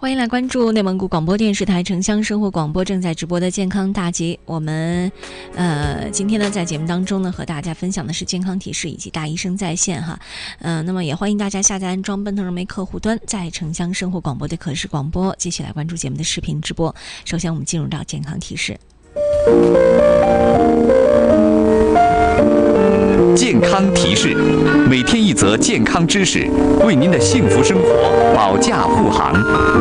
欢迎来关注内蒙古广播电视台城乡生活广播正在直播的健康大集。我们今天呢在节目当中呢和大家分享的是健康提示以及大医生在线哈。那么也欢迎大家下载安装奔腾人媒客户端，在城乡生活广播的可视广播继续来关注节目的视频直播。首先我们进入到健康提示。 健康提示，每天一则健康知识，为您的幸福生活保驾护航。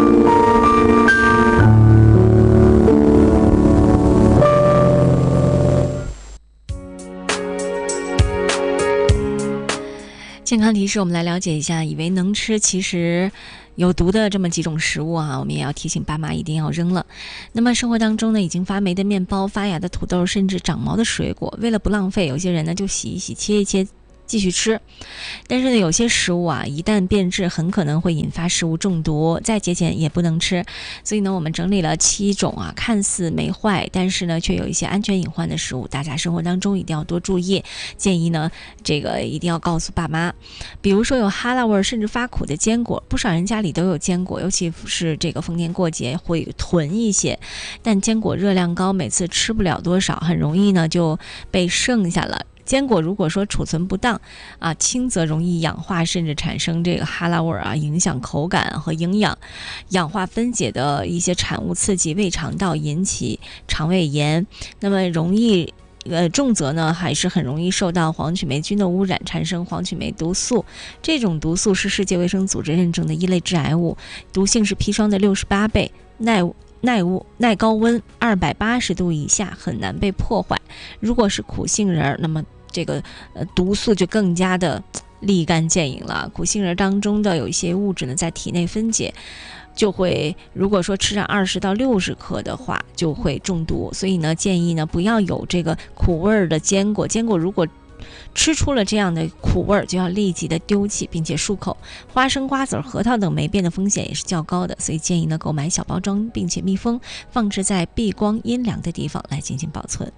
健康提示，我们来了解一下，以为能吃其实有毒的这么几种食物啊，我们也要提醒爸妈一定要扔了。那么生活当中呢，已经发霉的面包、发芽的土豆，甚至长毛的水果，为了不浪费，有些人呢就洗一洗、切一切继续吃。但是呢，有些食物啊，一旦变质，很可能会引发食物中毒，再节俭也不能吃。所以呢，我们整理了7种啊，看似没坏，但是呢，却有一些安全隐患的食物，大家生活当中一定要多注意。建议呢，这个一定要告诉爸妈。比如说有哈喇味甚至发苦的坚果，不少人家里都有坚果，尤其是这个逢年过节会囤一些，但坚果热量高，每次吃不了多少，很容易呢就被剩下了。坚果如果说储存不当啊，轻则容易氧化，甚至产生这个哈喇味啊，影响口感和营养。氧化分解的一些产物刺激胃肠道，引起肠胃炎。那么容易重则呢，还是很容易受到黄曲霉菌的污染，产生黄曲霉毒素。这种毒素是世界卫生组织认证的一类致癌物，毒性是砒霜的68倍，耐高温280度以下很难被破坏。如果是苦杏仁，那么这个毒素就更加的立竿见影了。苦杏仁当中的有一些物质呢，在体内分解，就会如果说吃上20到60克的话，就会中毒。所以呢，建议呢不要有这个苦味的坚果。坚果如果吃出了这样的苦味，就要立即的丢弃，并且漱口。花生、瓜子、核桃等霉变的风险也是较高的，所以建议呢购买小包装，并且密封，放置在避光阴凉的地方来进行保存。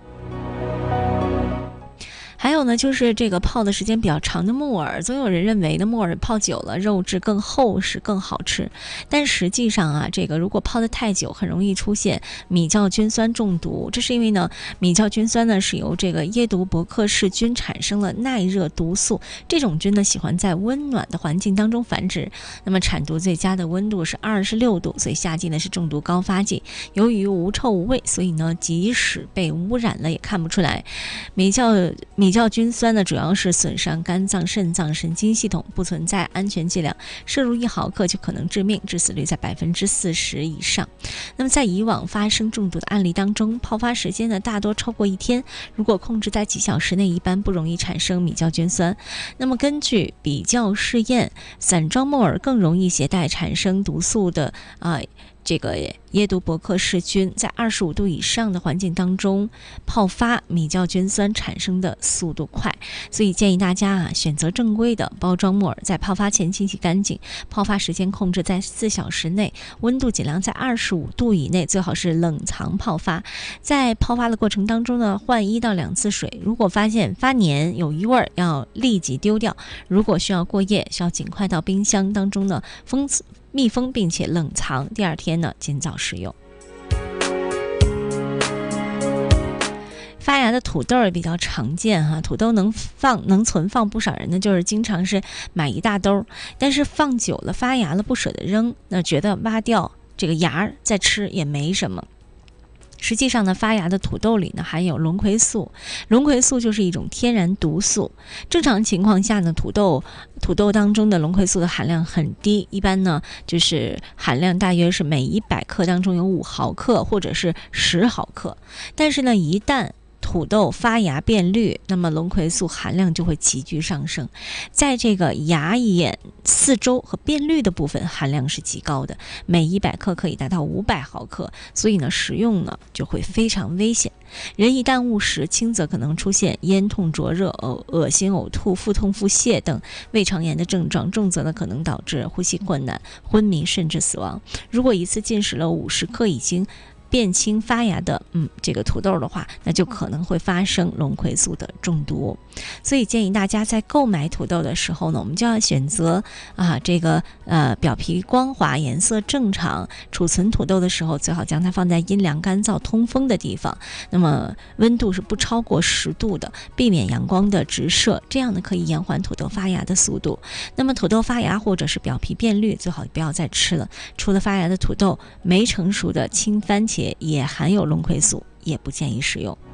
还有呢，就是这个泡的时间比较长的木耳，总有人认为呢，木耳泡久了肉质更厚实更好吃，但实际上啊，这个如果泡得太久，很容易出现米酵菌酸中毒。这是因为呢，米酵菌酸呢是由这个耶毒伯克氏菌产生了耐热毒素，这种菌呢喜欢在温暖的环境当中繁殖。那么产毒最佳的温度是26度，所以夏季呢是中毒高发季。由于无臭无味，所以呢即使被污染了也看不出来。米酵菌酸呢，主要是损伤肝脏、肾脏、神经系统，不存在安全剂量，摄入1毫克就可能致命，致死率在40%以上。那么在以往发生中毒的案例当中，泡发时间呢大多超过1天，如果控制在几小时内，一般不容易产生米酵菌酸。那么根据比较试验，散装木耳更容易携带产生毒素的这个耶毒伯克氏菌，在25度以上的环境当中泡发，米酵菌酸产生的速度快，所以建议大家啊选择正规的包装木耳，在泡发前清洗干净，泡发时间控制在4小时内，温度尽量在25度以内，最好是冷藏泡发。在泡发的过程当中呢，换1到2次水，如果发现发黏有异味，要立即丢掉。如果需要过夜，需要尽快到冰箱当中呢密封并且冷藏，第2天呢尽早食用。发芽的土豆也比较常见哈，土豆能存放，不少人呢就是经常是买一大兜，但是放久了发芽了不舍得扔，那觉得挖掉这个芽再吃也没什么。实际上呢，发芽的土豆里呢含有龙葵素，龙葵素就是一种天然毒素。正常情况下呢，土豆当中的龙葵素的含量很低，一般呢就是含量大约是每100克当中有5毫克或者是10毫克。但是呢，一旦土豆发芽变绿，那么龙葵素含量就会急剧上升，在这个芽眼四周和变绿的部分含量是极高的，每100克可以达到500毫克，所以呢食用呢就会非常危险。人一旦误食，轻则可能出现咽痛、灼热、恶心、呕吐、腹痛、腹泻等胃肠炎的症状，重则呢可能导致呼吸困难、昏迷甚至死亡。如果一次进食了50克已经变青发芽的这个土豆的话，那就可能会发生龙葵素的中毒。所以建议大家在购买土豆的时候呢，我们就要选择这个表皮光滑、颜色正常。储存土豆的时候，最好将它放在阴凉、干燥、通风的地方。那么温度是不超过10度的，避免阳光的直射，这样呢可以延缓土豆发芽的速度。那么土豆发芽或者是表皮变绿，最好不要再吃了。除了发芽的土豆，没成熟的青番茄也含有龙葵素，也不建议食用。